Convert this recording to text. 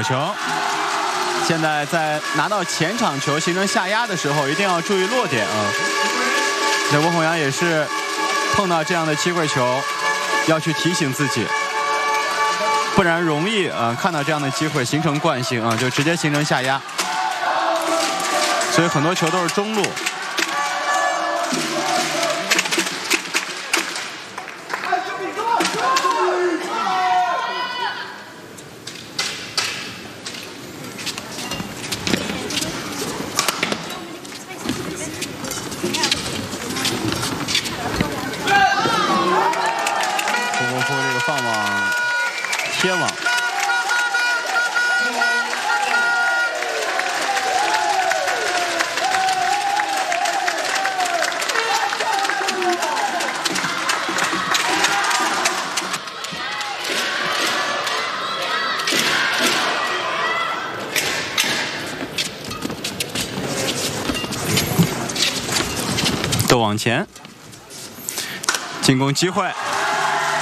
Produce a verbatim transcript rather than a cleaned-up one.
球。现在在拿到前场球形成下压的时候，一定要注意落点啊。这温宏洋也是碰到这样的机会球，要去提醒自己，不然容易啊看到这样的机会形成惯性啊，就直接形成下压。所以很多球都是中路。 贴网，都往前，进攻机会。